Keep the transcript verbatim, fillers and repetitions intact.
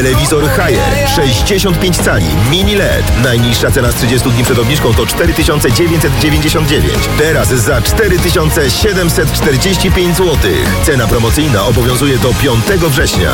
Telewizor Haier sześćdziesiąt pięć cali Mini L E D. Najniższa cena z trzydziestu dni przed obniżką to cztery tysiące dziewięćset dziewięćdziesiąt dziewięć. Teraz za cztery tysiące siedemset czterdzieści pięć złotych. Cena promocyjna obowiązuje do piątego września.